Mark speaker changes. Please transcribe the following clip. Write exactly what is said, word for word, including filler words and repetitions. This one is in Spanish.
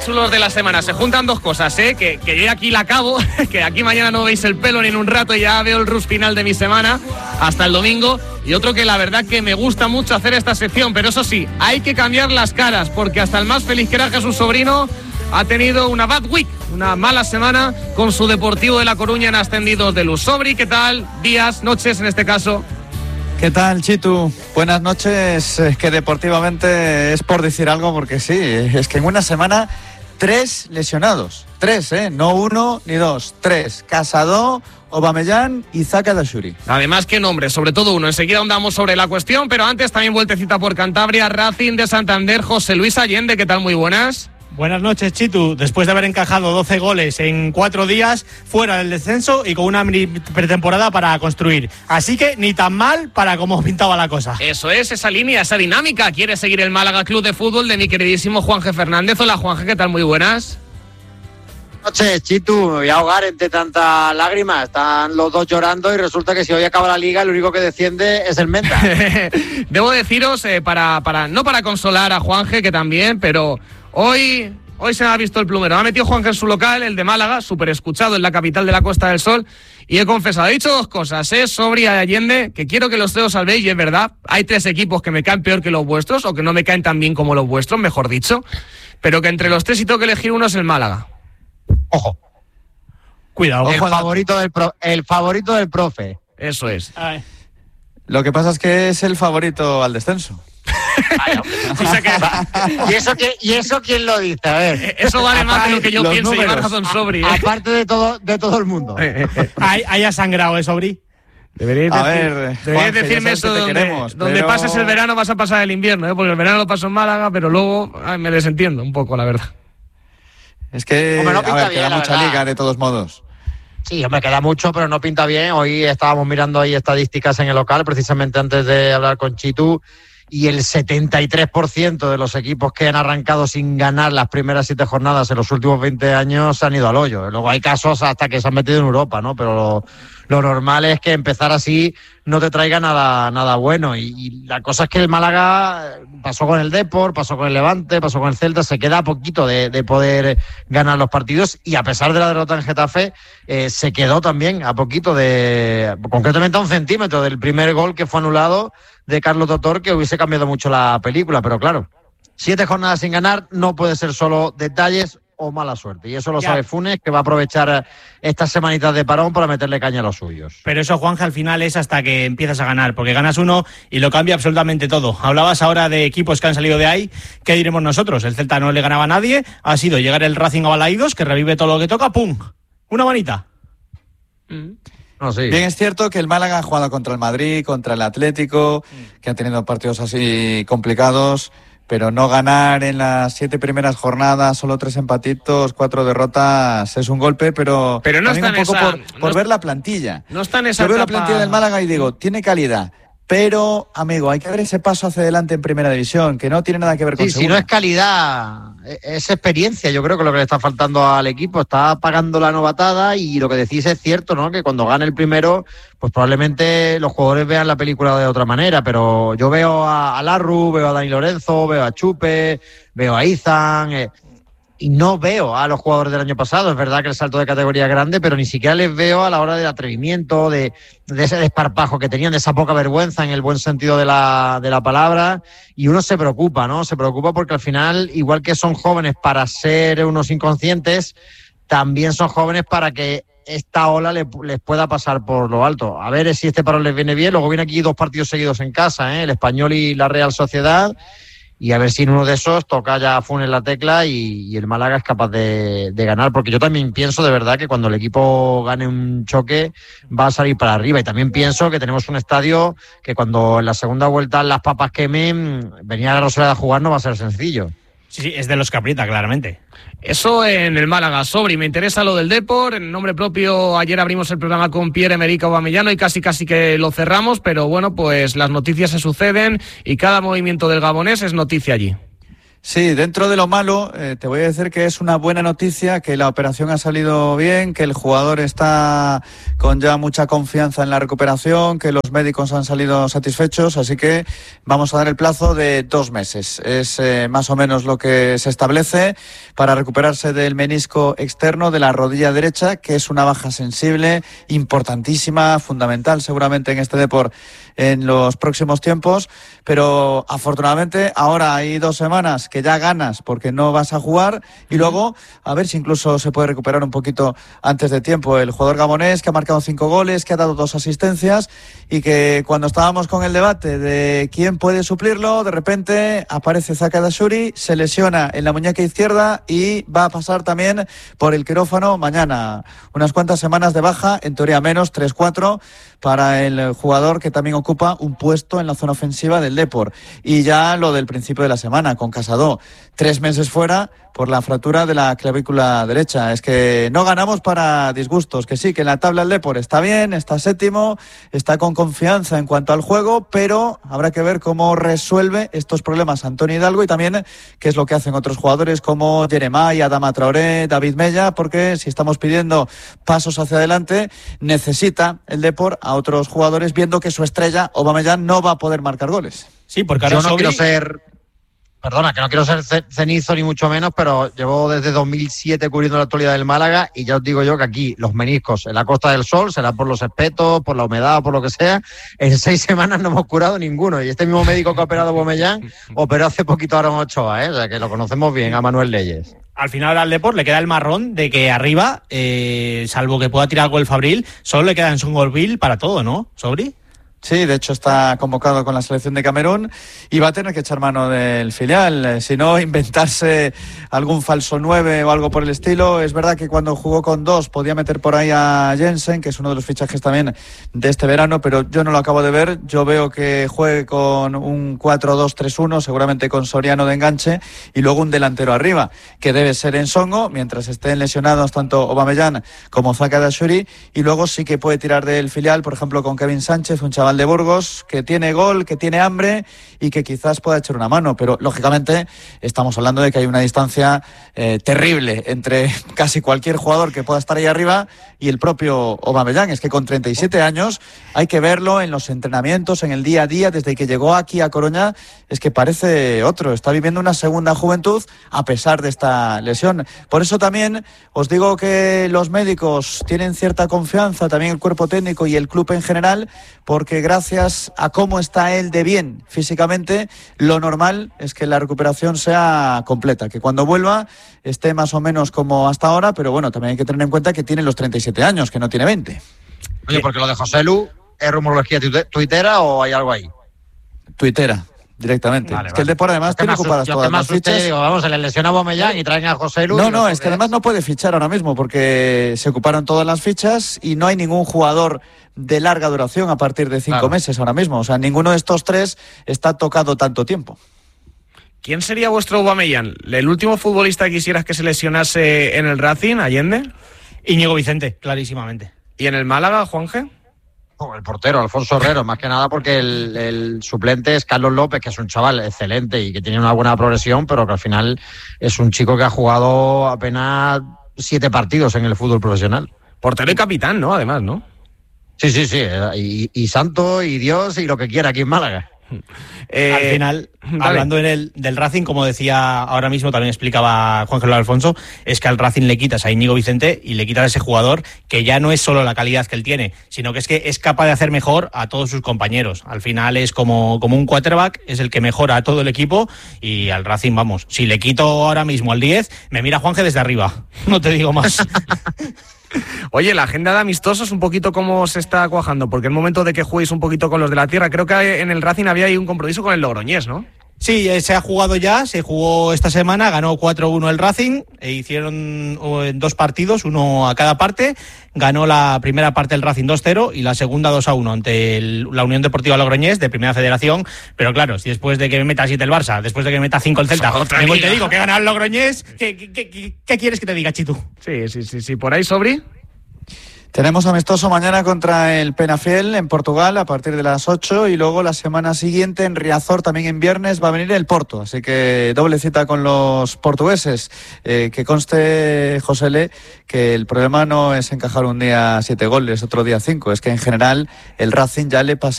Speaker 1: Chulos de la semana, se juntan dos cosas, ¿eh? que, que yo aquí la acabo, que aquí mañana no veis el pelo ni en un rato y ya veo el rush final de mi semana hasta el domingo, y otro que la verdad que me gusta mucho hacer esta sección, pero eso sí, hay que cambiar las caras, porque hasta el más feliz que era Jesús Sobrino ha tenido una bad week, una mala semana con su Deportivo de La Coruña en ascendidos de luz. Sobri, ¿qué tal? Días, noches en este caso.
Speaker 2: ¿Qué tal, Chitu? Buenas noches. Es que deportivamente es por decir algo, porque sí, es que en una semana tres lesionados. Tres, ¿eh? No uno ni dos, tres. Casado, Aubameyang y Zaka Dashuri.
Speaker 1: Además, qué nombre, sobre todo uno. Enseguida ahondamos sobre la cuestión, pero antes también vueltecita por Cantabria, Racing de Santander, José Luis Allende. ¿Qué tal? Muy buenas.
Speaker 3: Buenas noches, Chitu. Después de haber encajado doce goles en cuatro días, fuera del descenso y con una mini pretemporada para construir. Así que ni tan mal para cómo pintaba la cosa.
Speaker 1: Eso es, esa línea, esa dinámica. Quiere seguir el Málaga Club de Fútbol de mi queridísimo Juanje Fernández. Hola, Juanje, ¿qué tal? Muy buenas.
Speaker 4: Buenas noches, Chitu. Me voy a ahogar entre tantas lágrimas. Están los dos llorando y resulta que si hoy acaba la liga, el único que desciende es el Menda.
Speaker 1: Debo deciros, eh, para, para no para consolar a Juanje, que también, pero... Hoy, hoy se me ha visto el plumero. Me ha metido Juanje en su local, el de Málaga, súper escuchado en la capital de la Costa del Sol. Y he confesado, he dicho dos cosas, ¿eh? Sobri y Allende, que quiero que los tres os salvéis, y es verdad. Hay tres equipos que me caen peor que los vuestros, o que no me caen tan bien como los vuestros, mejor dicho. Pero que entre los tres, si tengo que elegir uno, es el Málaga.
Speaker 4: Ojo.
Speaker 3: Cuidado.
Speaker 4: El favorito del, pro, el favorito del profe.
Speaker 1: Eso es.
Speaker 3: Ay.
Speaker 2: Lo que pasa es que es el favorito al descenso.
Speaker 4: Ay, o sea que, ¿Y, eso que, ¿Y eso quién lo dice? A ver.
Speaker 1: Eso vale más de lo que yo
Speaker 2: Los
Speaker 1: pienso,
Speaker 2: números.
Speaker 1: lleva razón Sobri. ¿eh?
Speaker 4: Aparte de todo, de todo el mundo.
Speaker 3: Ay, haya sangrado, ¿eh, Sobri?
Speaker 1: Deberíais
Speaker 2: A
Speaker 1: decir,
Speaker 2: ver,
Speaker 1: deberíais
Speaker 2: Juanje,
Speaker 1: decirme
Speaker 2: ya
Speaker 1: eso
Speaker 2: sabes que te
Speaker 1: donde,
Speaker 2: queremos,
Speaker 1: donde
Speaker 2: pero-
Speaker 1: pases el verano vas a pasar el invierno, ¿eh? Porque el verano lo paso en Málaga, pero luego ay, me desentiendo un poco, la verdad.
Speaker 2: Es que,
Speaker 4: Hombre, no
Speaker 2: a
Speaker 4: pinta
Speaker 2: ver,
Speaker 4: bien,
Speaker 2: queda
Speaker 4: la
Speaker 2: mucha
Speaker 4: verdad.
Speaker 2: liga de todos modos.
Speaker 4: Sí, me queda mucho, pero no pinta bien. Hoy estábamos mirando ahí estadísticas en el local, precisamente antes de hablar con Chitu, y el setenta y tres por ciento de los equipos que han arrancado sin ganar las primeras siete jornadas en los últimos veinte años se han ido al hoyo. Luego hay casos hasta que se han metido en Europa, ¿no? Pero lo, lo normal es que empezar así no te traiga nada, nada bueno. Y, y la cosa es que el Málaga pasó con el Depor, pasó con el Levante, pasó con el Celta, se queda a poquito de, de poder ganar los partidos, y a pesar de la derrota en Getafe, eh, se quedó también a poquito de, concretamente a un centímetro del primer gol que fue anulado de Carlos Totor, que hubiese cambiado mucho la película. Pero claro, siete jornadas sin ganar no puede ser solo detalles o mala suerte, y eso lo
Speaker 3: Ya.
Speaker 4: sabe Funes, que va a aprovechar estas semanitas de parón para meterle caña a los suyos.
Speaker 3: Pero eso, Juanje, al final es hasta que empiezas a ganar, porque ganas uno y lo cambia absolutamente todo. Hablabas ahora de equipos que han salido de ahí. ¿Qué diremos nosotros? El Celta no le ganaba a nadie, ha sido llegar el Racing a Balaidos, que revive todo lo que toca, ¡pum! Una manita.
Speaker 4: No, sí.
Speaker 2: Bien, es cierto que el Málaga ha jugado contra el Madrid, contra el Atlético, que han tenido partidos así complicados, pero no ganar en las siete primeras jornadas, solo tres empatitos, cuatro derrotas, es un golpe, pero,
Speaker 1: Pero no
Speaker 2: también
Speaker 1: está
Speaker 2: un
Speaker 1: en
Speaker 2: poco
Speaker 1: esa-
Speaker 2: por,
Speaker 1: no
Speaker 2: por
Speaker 1: es-
Speaker 2: ver la plantilla.
Speaker 1: No está en esa
Speaker 2: Yo veo la
Speaker 1: etapa-
Speaker 2: plantilla del Málaga y digo, tiene calidad, pero, amigo, hay que ver ese paso hacia adelante en Primera División, que no tiene nada que ver con
Speaker 4: Sí, si no
Speaker 2: segunda.
Speaker 4: es calidad, es experiencia. Yo creo que lo que le está faltando al equipo, está pagando la novatada, y lo que decís es cierto, ¿no? Que cuando gane el primero, pues probablemente los jugadores vean la película de otra manera. Pero yo veo a, a Larru, veo a Dani Lorenzo, veo a Chupe, veo a Izan, eh, y no veo a los jugadores del año pasado. Es verdad que el salto de categoría es grande, pero ni siquiera les veo a la hora del atrevimiento, de, de ese desparpajo que tenían, de esa poca vergüenza en el buen sentido de la, de la palabra. Y uno se preocupa, ¿no? Se preocupa porque al final, igual que son jóvenes para ser unos inconscientes, también son jóvenes para que esta ola le- les pueda pasar por lo alto. A ver si este parón les viene bien. Luego viene aquí dos partidos seguidos en casa, ¿eh? El Español y la Real Sociedad. Y a ver si en uno de esos toca ya Funes la tecla y, y el Málaga es capaz de, de ganar. Porque yo también pienso de verdad que cuando el equipo gane un choque va a salir para arriba. Y también pienso que tenemos un estadio que cuando en la segunda vuelta las papas quemen, venir a la Rosaleda a jugar no va a ser sencillo.
Speaker 3: Sí, sí, es de los que aprieta, claramente.
Speaker 1: Eso en el Málaga. Sobri, me interesa lo del Depor. En nombre propio, ayer abrimos el programa con Pierre-Emerick Aubameyang y casi casi que lo cerramos, pero bueno, pues las noticias se suceden y cada movimiento del gabonés es noticia allí.
Speaker 2: Sí, dentro de lo malo, eh, te voy a decir que es una buena noticia, que la operación ha salido bien, que el jugador está con ya mucha confianza en la recuperación, que los médicos han salido satisfechos, así que vamos a dar el plazo de dos meses. Es eh, más o menos lo que se establece para recuperarse del menisco externo de la rodilla derecha, que es una baja sensible, importantísima, fundamental seguramente en este deporte en los próximos tiempos, pero afortunadamente ahora hay dos semanas que ya ganas porque no vas a jugar y luego a ver si incluso se puede recuperar un poquito antes de tiempo. El jugador gabonés que ha marcado cinco goles, que ha dado dos asistencias y que cuando estábamos con el debate de quién puede suplirlo, de repente aparece Zaka Dashuri, se lesiona en la muñeca izquierda y va a pasar también por el quirófano mañana. Unas cuantas semanas de baja, en teoría menos, tres cuatro, para el jugador que también ocupa un puesto en la zona ofensiva del Depor. Y ya lo del principio de la semana, con Casado, tres meses fuera por la fractura de la clavícula derecha. Es que no ganamos para disgustos, que sí, que en la tabla el Depor está bien, está séptimo, está con confianza en cuanto al juego, pero habrá que ver cómo resuelve estos problemas Antonio Hidalgo y también qué es lo que hacen otros jugadores como Jeremai, Adama Traoré, David Mella, porque si estamos pidiendo pasos hacia adelante, necesita el Depor a otros jugadores, viendo que su estrella, Aubameyang, no va a poder marcar goles.
Speaker 3: Sí, porque ahora
Speaker 4: yo no
Speaker 3: Sobri...
Speaker 4: quiero ser... Perdona, que no quiero ser cenizo ni mucho menos, pero llevo desde dos mil siete cubriendo la actualidad del Málaga y ya os digo yo que aquí los meniscos en la Costa del Sol, será por los espetos, por la humedad, por lo que sea, en seis semanas no hemos curado ninguno. Y este mismo médico que ha operado a Aubameyang operó hace poquito a Aaron Ochoa, ¿eh? O sea que lo conocemos bien, a Manuel Leyes.
Speaker 3: Al final al Depor le queda el marrón de que arriba, eh, salvo que pueda tirar algo el Fabril, solo le queda en Songolville para todo, ¿no, Sobri?
Speaker 2: Sí, de hecho está convocado con la selección de Camerún y va a tener que echar mano del filial, si no inventarse algún falso nueve o algo por el estilo. Es verdad que cuando jugó con dos podía meter por ahí a Jensen, que es uno de los fichajes también de este verano, pero yo no lo acabo de ver. Yo veo que juegue con un cuatro dos tres uno, seguramente con Soriano de enganche y luego un delantero arriba, que debe ser Ensongo, mientras estén lesionados tanto Aubameyang como Zaka Dashuri, y luego sí que puede tirar del filial, por ejemplo con Kevin Sánchez, un chaval de Burgos, que tiene gol, que tiene hambre y que quizás pueda echar una mano, pero lógicamente estamos hablando de que hay una distancia eh, terrible entre casi cualquier jugador que pueda estar ahí arriba y el propio Aubameyang. Es que con treinta y siete años hay que verlo en los entrenamientos, en el día a día, desde que llegó aquí a Coruña, es que parece otro, está viviendo una segunda juventud a pesar de esta lesión. Por eso también os digo que los médicos tienen cierta confianza, también el cuerpo técnico y el club en general, porque gracias a cómo está él de bien físicamente, lo normal es que la recuperación sea completa, que cuando vuelva esté más o menos como hasta ahora, pero bueno, también hay que tener en cuenta que tiene los treinta y siete años, que no tiene veinte.
Speaker 4: Oye, porque lo de José Lu, ¿es rumorología tuitera o hay algo ahí?
Speaker 2: Tuitera. Directamente.
Speaker 4: Vale,
Speaker 2: es
Speaker 4: vale.
Speaker 2: que el Depor además tiene ocupadas todas las fichas.
Speaker 4: Digo, vamos, se le lesiona a Aubameyang y traen a José Lu.
Speaker 2: No, no, es que además no puede fichar ahora mismo porque se ocuparon todas las fichas y no hay ningún jugador de larga duración a partir de cinco claro. meses ahora mismo. O sea, ninguno de estos tres está tocado tanto tiempo.
Speaker 1: ¿Quién sería vuestro Aubameyang? ¿El último futbolista que quisieras que se lesionase en el Racing, Allende?
Speaker 3: Íñigo Vicente, clarísimamente.
Speaker 1: ¿Y en el Málaga, Juanje?
Speaker 4: El portero, Alfonso Herrero, más que nada porque el, el suplente es Carlos López, que es un chaval excelente y que tiene una buena progresión, pero que al final es un chico que ha jugado apenas siete partidos en el fútbol profesional.
Speaker 1: Portero y capitán, ¿no? Además, ¿no?
Speaker 4: Sí, sí, sí. Y, y santo y Dios y lo que quiera aquí en Málaga.
Speaker 3: Eh, Al final, dale. hablando en el, del Racing, como decía ahora mismo, también explicaba Juan Carlos Alfonso, es que al Racing le quitas a Íñigo Vicente y le quitas a ese jugador que ya no es solo la calidad que él tiene, sino que es que es capaz de hacer mejor a todos sus compañeros. Al final es como, como un quarterback, es el que mejora a todo el equipo y al Racing, vamos, si le quito ahora mismo al diez, me mira Juanje desde arriba, no te digo más.
Speaker 1: Oye, la agenda de amistosos un poquito cómo se está cuajando, porque es momento de que juguéis un poquito con los de la tierra. Creo que en el Racing había ahí un compromiso con el Logroñés, ¿no?
Speaker 3: Sí, se ha jugado ya, se jugó esta semana, ganó cuatro uno el Racing, e hicieron dos partidos, uno a cada parte, ganó la primera parte el Racing dos cero y la segunda dos a uno ante el, la Unión Deportiva Logroñés de Primera Federación, pero claro, si después de que me meta siete el Barça, después de que me meta cinco el Celta, vengo y te digo que gana el Logroñés, ¿qué, qué, qué, qué quieres que te diga, Chitu?
Speaker 1: Sí, sí, sí, sí, por ahí, Sobri.
Speaker 2: Tenemos amistoso mañana contra el Penafiel en Portugal a partir de las ocho y luego la semana siguiente en Riazor, también en viernes, va a venir el Porto. Así que doble cita con los portugueses. Eh, que conste, José Le, que el problema no es encajar un día siete goles, otro día cinco. Es que en general el Racing ya le pasa